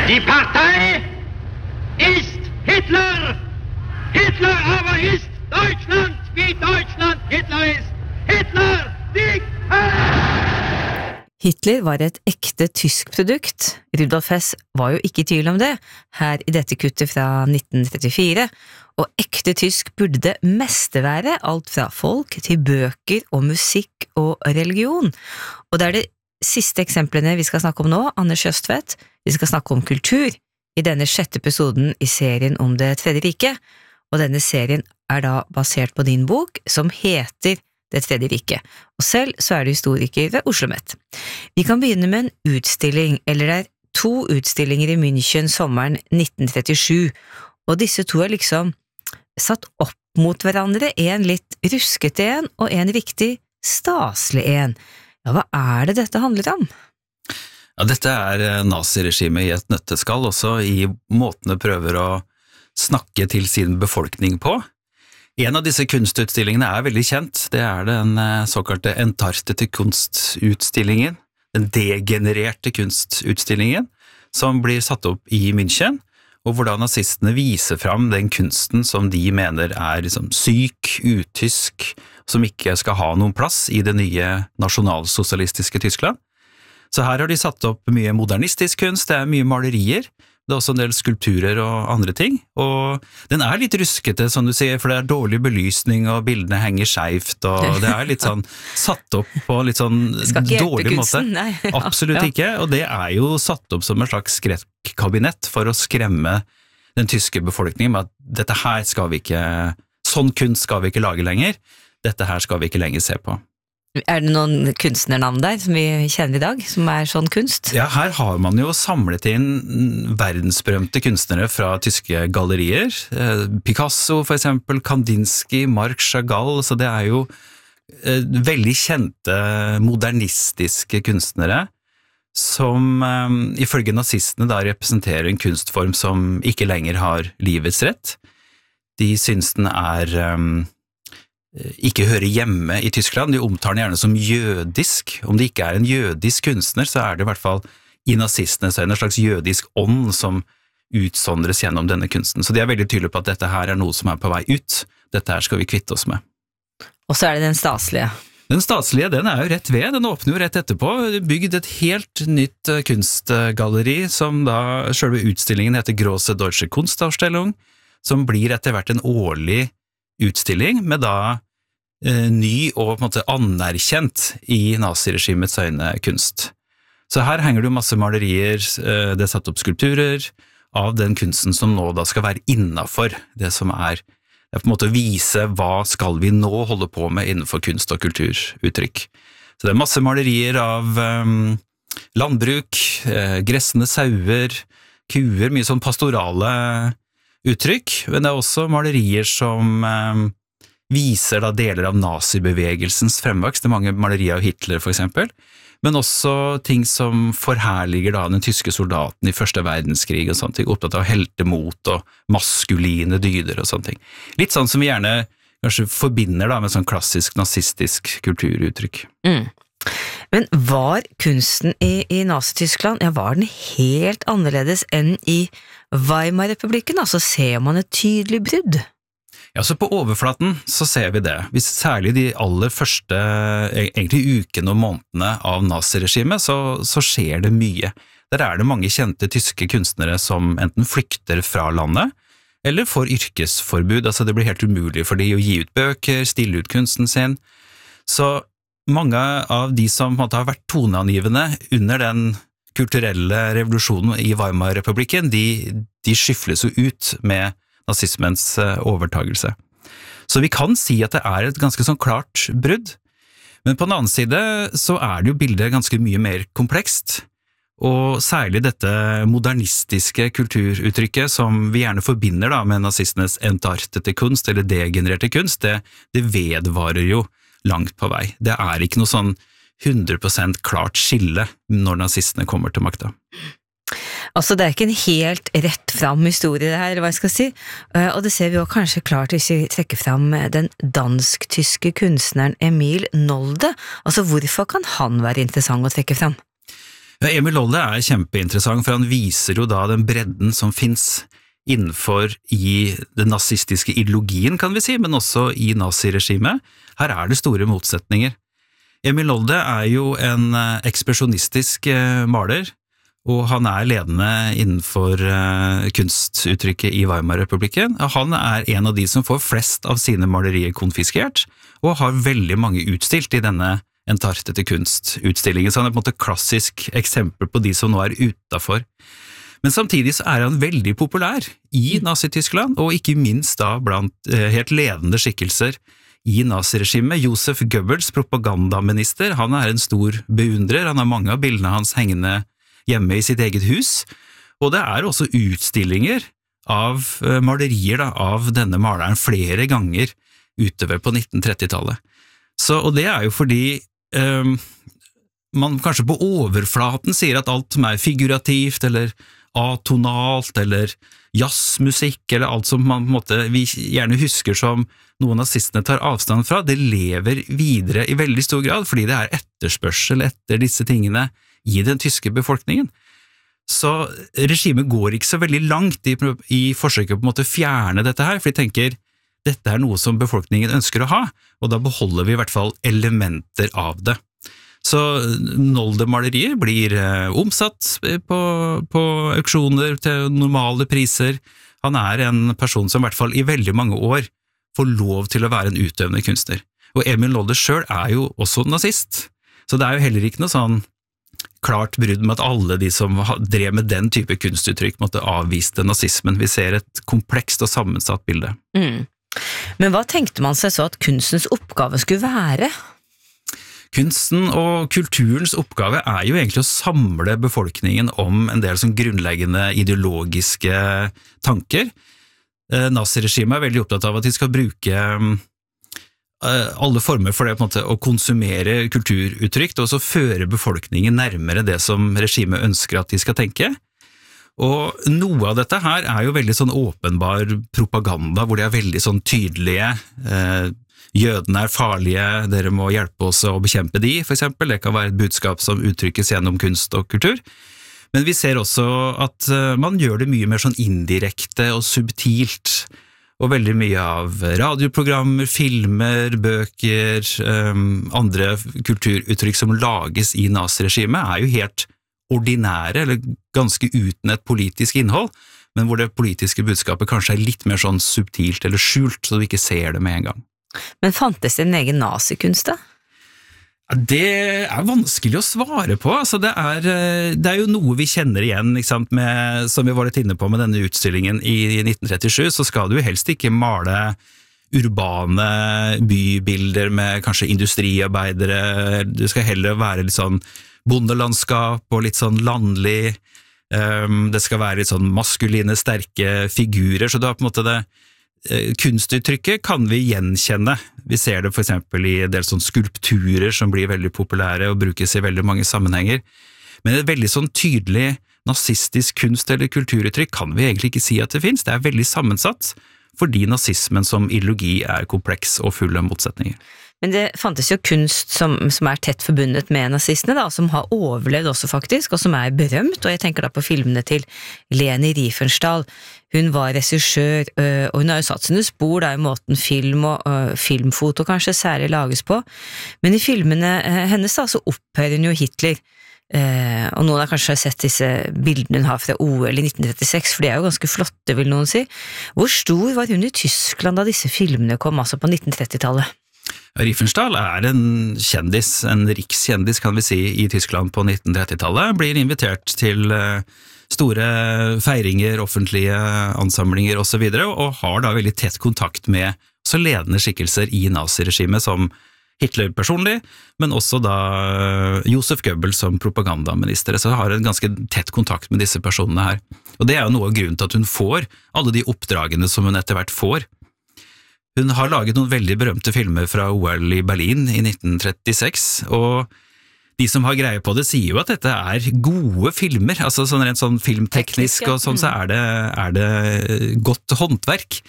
Die Partei ist Hitler! Hitler aber ist Deutschland, wie Deutschland Hitler ist! Hitler sieg Heil! Hitler var et ekte tysk produkt. Rudolf Hess var jo ikke i tvil om det, her i dette kuttet fra 1934, og ekte tysk burde det meste være, alt fra folk til bøker og musikk og religion. Og det er de siste eksemplene vi skal snakke om nå, Anders Jøstvedt. Vi skal snakke om kultur i denne 6. episoden i serien om det tredje riket, og denne serien er da basert på din bok, som heter Det tredje riket, og selv så er du historiker ved OsloMet. Vi kan begynne med en utstilling, eller det er 2 utstillinger i München sommeren 1937, og disse 2 er liksom satt opp mot hverandre, en litt ruskete en, og en riktig staselig en. Ja, hva er det dette handler om? Ja, dette er naziregimet i et nøtteskall, også i måten det prøver å snakke til sin befolkning på. En av disse kunstutstillingene er veldig kjent, det er den såkalte entartete kunstutstillingen, den degenererte kunstutstillingen, som blir satt opp i München, og hvordan nazistene viser fram den kunsten som de mener er liksom syk, utysk, som ikke skal ha noen plass i det nye nasjonalsosialistiske Tyskland. Så her har de satt opp mye modernistisk kunst, det er mye malerier, det er også en del skulpturer og andre ting, og den er litt ruskete, som du sier, for det er dårlig belysning, og bildene henger skjevt, og det er litt sånn satt opp på litt sånn dårlig måte. Nei. Absolutt ikke, og det er jo satt opp som en slags skrekkabinett for å skremme den tyske befolkningen med at dette her skal vi ikke, sånn kunst skal vi ikke lage lenger, dette her skal vi ikke lenger se på. Er det noen kunstnernavn der som vi kjenner i dag, som er sånn kunst? Ja, her har man jo samlet inn verdensberømte kunstnere fra tyske gallerier. Picasso for eksempel, Kandinsky, Marc Chagall, så det er jo veldig kjente modernistiske kunstnere som ifølge nazistene da representerer en kunstform som ikke lenger har livets rett. De syns den ikke hører hjemme i Tyskland, de omtaler gjerne som jødisk. Om det ikke er en jødisk kunstner, så er det i hvert fall i nazistene så er det en slags jødisk ånd som utsondres gjennom denne kunsten. Så de er veldig tydelige på at dette her er noe som er på vei ut. Dette her skal vi kvitte oss med. Og så er det den staselige. Den staselige, den er jo rett ved, den åpner jo rett etterpå. Bygd et helt nytt kunstgalleri som da selve utstillingen heter Große Deutsche Kunstausstellung, som blir etter hvert en årlig utstilling med da ny og på en måte anerkjent i naziregimets øyne kunst. Så her henger det jo masse malerier, det er satt opp skulpturer av den kunsten som nå da skal være innenfor det som er på en måte å vise hva skal vi nå holde på med innenfor kunst- og kulturuttrykk. Så det er masse malerier av landbruk, gressende sauer, kuer, mye sånn pastorale uttrykk, men det er også malerier som viser da deler av nazibevegelsens fremvekst, det er mange malerier av Hitler for eksempel, men også ting som forherliger da den tyske soldaten i første verdenskrig og sånne ting, opptatt av heltemot og maskuline dyder og sånne ting. Litt sånn som vi gjerne kanskje forbinder da med sånn klassisk nazistisk kulturuttrykk. Men var kunsten i Nazi-Tyskland, ja, var den helt annerledes enn i Weimar-republikken? Altså ser man et tydelig brudd? Ja, så på overflaten så ser vi det. Særlig de aller første egentlig ukene og månedene av naziregimet så skjer det mye. Der er det mange kjente tyske kunstnere som enten flykter fra landet, eller får yrkesforbud. Altså det blir helt umulig for de å gi ut bøker, stille ut kunsten sin. Så mange av de som på en måte har vært toneangivende under den kulturelle revolusjonen i Weimar-republikken, de skyfles jo ut med nazismens overtagelse. Så vi kan si at det er et ganske sånn klart brudd, men på den annen side så er det jo bildet ganske mye mer komplekst, og særlig dette modernistiske kulturuttrykket som vi gjerne forbinder da med nazistenes entartete kunst eller degenererte kunst, det vedvarer jo langt på vei. Det er ikke noe sånn 100% klart skille når nazistene kommer til makta. Altså det er ikke en helt rett fram historie det her, eller hva jeg skal si, og det ser vi jo kanskje klart hvis vi trekker fram den dansk-tyske kunstneren Emil Nolde. Altså hvorfor kan han være interessant å trekke fram? Ja, Emil Lolde kjempeinteressant, for han viser jo da den bredden som finnes innenfor i den nazistiske ideologien, kan vi si, men også i naziregimet. Her det store motsetninger. Emil Lolde jo en ekspresjonistisk maler, og han ledende innenfor kunstuttrykket i Weimar-republikken. Han en av de som får flest av sine malerier konfiskert, og har veldig mange utstilt i denne Entarte til kunstutstillingen, så han på en måte klassisk eksempel på de som nå utenfor. Men samtidig så han veldig populær i Nazi-Tyskland, og ikke minst da blant helt ledende skikkelser i naziregimet. Josef Goebbels, propagandaminister, han en stor beundrer, han har mange av bildene hans hengende hjemme i sitt eget hus, og det også utstillinger av malerier da, av denne maleren flere ganger utover på 1930-tallet. Og det jo fordi man kanskje på overflaten sier at alt som figurativt, eller atonalt, eller jazzmusikk, eller alt som man på en måte, vi gjerne husker som noen nazistene tar avstand fra, det lever videre i veldig stor grad, fordi det etterspørsel etter disse tingene i den tyske befolkningen. Så regimet går ikke så veldig langt i forsøket på en måte fjerne dette her, for de tenker dette noe som befolkningen ønsker å ha, og da beholder vi i hvert fall elementer av det. Så Nolde-malerier blir omsatt på auksjoner til normale priser. Han en person som i hvert fall i veldig mange år får lov til å være en utøvende kunstner. Og Emil Lolde selv jo også nazist, så det jo heller ikke noe sånn klart brudd med at alle de som drev med den type kunstuttrykk måtte avviste nazismen. Vi ser et komplekst og sammensatt bilde. Men hva tenkte man seg så at kunstens oppgave skulle være? Kunsten og kulturens oppgave jo egentlig å samle befolkningen om en del sånn grunnleggende ideologiske tanker. Naziregimet veldig opptatt av at de skal bruke alle former for det på en måte å konsumere kulturuttrykk, og så føre befolkningen nærmere det som regimet ønsker at de skal tenke. Og noe av dette her jo veldig sånn åpenbar propaganda, hvor de veldig sånn tydelige, jødene farlige, dere må hjelpe oss å bekjempe de, for eksempel. Det kan være et budskap som uttrykkes gjennom kunst og kultur. Men vi ser også at man gjør det mye mer sånn indirekte og subtilt, og veldig mye av radioprogrammer, filmer, bøker, andre kulturuttrykk som lages i naziregimet jo helt ordinære, eller ganske uten et politisk innhold, men hvor det politiske budskapet kanskje litt mer sånn subtilt eller skjult, så du ikke ser det med en gang. Men fantes det en egen nazikunst da? Det vanskelig å svare på, altså det jo noe vi kjenner igjen, ikke sant, som vi var litt inne på med denne utstillingen i 1937, så skal du helst ikke male urbane bybilder med kanskje industriarbeidere, du skal heller være litt sånn bondelandskap og litt sånn landlig, det skal være litt sånn maskuline, sterke figurer, så da på en måte kunstuttrykket kan vi gjenkjenne. Vi ser det for eksempel i en del sånn skulpturer som blir veldig populære og brukes i veldig mange sammenhenger. Men et veldig sånn tydelig nazistisk kunst- eller kulturuttrykk kan vi egentlig ikke si at det finnes. Det veldig sammensatt, fordi nazismen som ideologi kompleks og full av motsetninger. Men det fantes jo kunst som tett forbundet med nazistene da, som har overlevd også faktisk, og som berømt, og jeg tenker da på filmene til Leni Riefenstahl. Hun var regissør, og hun har jo satt sine spor da, i måten film og filmfoto kanskje særlig lages på, men i filmene hennes da, så opphører hun jo Hitler, og noen har kanskje sett disse bildene hun har fra OL i 1936, for de jo ganske flotte, vil noen si. Hvor stor var hun i Tyskland da disse filmene kom, altså på 1930-tallet? Riefenstahl en kjendis, en rikskjendis kan vi si, i Tyskland på 1930-tallet, blir invitert til store feiringer, offentlige ansamlinger og så videre, og har da veldig tett kontakt med så ledende skikkelser i naziregimet som Hitler personlig, men også da Josef Goebbels som propagandaminister, så har en ganske tett kontakt med disse personene her. Og det jo noe av grunnen til at hun får alle de oppdragene som hun etter hvert får. Hun har laget noen veldig berømte filmer fra OL i Berlin i 1936, og de som har greie på det sier jo at dette gode filmer, altså sånn rent sånn filmteknisk og sånn, så det godt håndverk.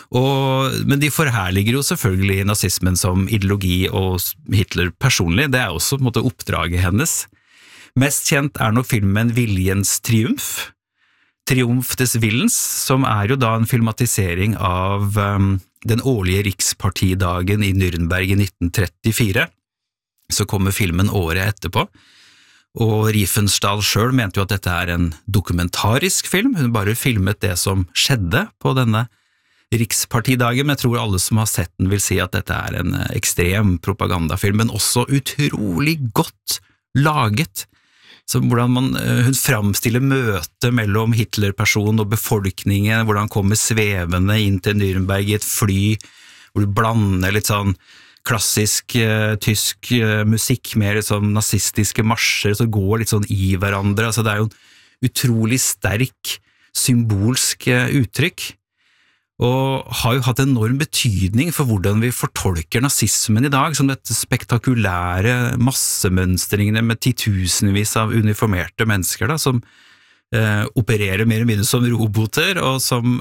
Men de forherliger jo selvfølgelig nazismen som ideologi og Hitler personlig, det også på en måte oppdraget hennes. Mest kjent nok filmen Viljens triumf, Triumf des Willens, som jo da en filmatisering av den årlige rikspartidagen i Nürnberg i 1934. Så kommer filmen året etterpå, og Riefenstahl selv mente jo at dette en dokumentarisk film. Hun bare filmet det som skjedde på denne rikspartidagen, men jeg tror alle som har sett den vil si at dette en ekstrem propagandafilm, men også utrolig godt laget. Så hvordan hun framstiller møtet mellom Hitler-personen og befolkningen, hvordan han kommer svevende inn til Nürnberg i et fly, hvor du blander litt sånn klassisk tysk musikk med litt sånn nazistiske marsjer, så går litt sånn i hverandre. Altså det jo en utrolig sterk symbolsk uttrykk, og har jo hatt enorm betydning for hvordan vi fortolker nazismen i dag, som dette spektakulære massemønstringene med titusenvis av uniformerte mennesker da, som opererer mer eller mindre som roboter, og som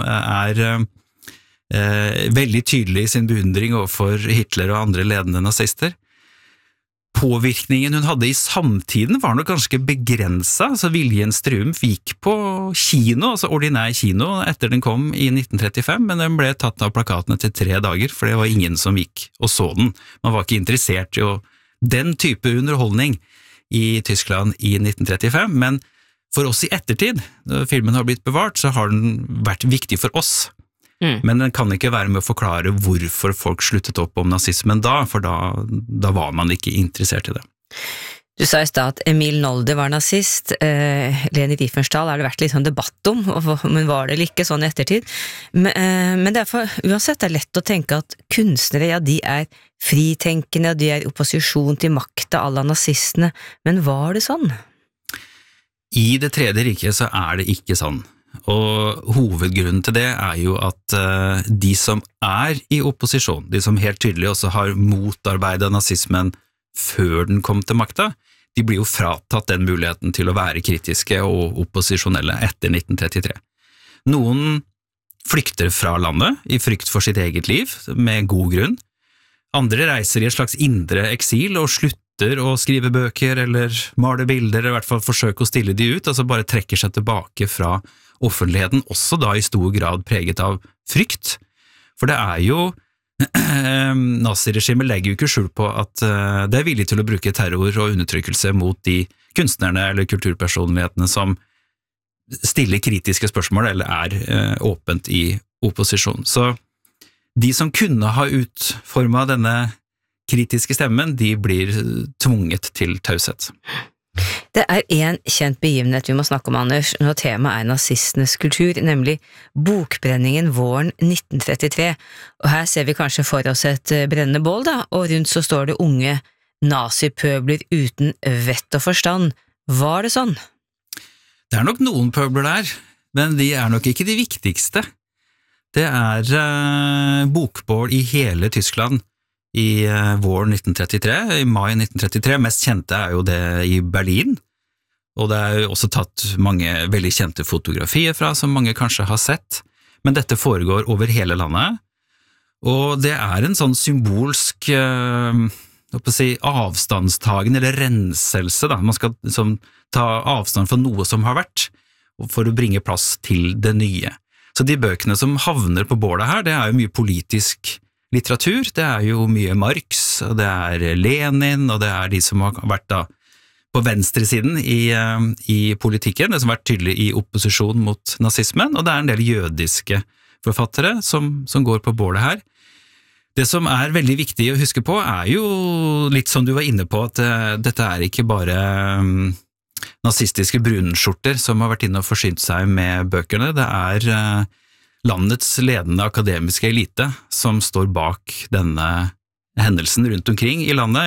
veldig tydelig i sin beundring overfor Hitler og andre ledende nazister. Påvirkningen hun hadde i samtiden var nok ganske begrenset, så Viljens triumf gikk på kino, altså ordinær kino, etter den kom i 1935, men den ble tatt av plakatene til 3 dager, for det var ingen som gikk og så den. Man var ikke interessert i den type underholdning i Tyskland i 1935, men for oss i ettertid, når filmen har blitt bevart, så har den vært viktig for oss. Men den kan ikke være med å forklare hvorfor folk sluttet opp om nazismen da, for da var man ikke interessert i det. Du sa i stad at Emil Nolde var nazist, Leni Riefenstahl det vært litt sånn debatt om, men var det eller ikke sånn i ettertid. Men derfor, uansett, det lett å tenke at kunstnere, ja, de fritenkende, de opposisjon til makta à la nazistene, men var det sånn? I det tredje riket så det ikke sånn. Og hovedgrunnen til det jo at de som i opposisjon, de som helt tydelig også har motarbeidet nazismen før den kom til makta, de blir jo fratatt den muligheten til å være kritiske og opposisjonelle etter 1933. Noen flykter fra landet i frykt for sitt eget liv, med god grunn. Andre reiser i et slags indre eksil og slutter å skrive bøker eller male bilder, eller i hvert fall forsøke å stille de ut, altså bare trekker seg tilbake fra offentligheten, også da i stor grad preget av frykt. For det jo naziregimet legger jo ikke skjul på at det villig til å bruke terror og undertrykkelse mot de kunstnerne eller kulturpersonlighetene som stiller kritiske spørsmål eller åpent i opposisjon. Så de som kunne ha utformet denne kritiske stemmen, de blir tvunget til taushet. Det en kjent begivenhet vi må snakke om, Anders, når temaet nazistenes kultur, nemlig bokbrenningen våren 1933. Og her ser vi kanskje for oss et brennende bål, da, og rundt så står det unge nazipøbler uten vett og forstand. Var det sånn? Det nok noen pøbler der, men de nok ikke de viktigste. Det bokbål i hele Tyskland i våren 1933, i mai 1933. Mest kjente jo det i Berlin, og det jo også tatt mange veldig kjente fotografier fra, som mange kanskje har sett, men dette foregår over hele landet, og det en sånn symbolsk avstandstagen eller renselse, da. Man skal liksom ta avstand fra noe som har vært, for å bringe plass til det nye. Så de bøkene som havner på bålet her, det jo mye politisk litteratur, det jo mye Marx, og det Lenin, og det de som har vært da på venstresiden i politikken, det som har vært tydelig i opposisjon mot nazismen, og det en del jødiske forfattere som går på bålet her. Det som veldig viktig å huske på jo litt som du var inne på, at dette ikke bare nazistiske brunskjorter som har vært inne og forsynt seg med bøkene, det landets ledende akademiske elite som står bak denne hendelsen rundt omkring i landet.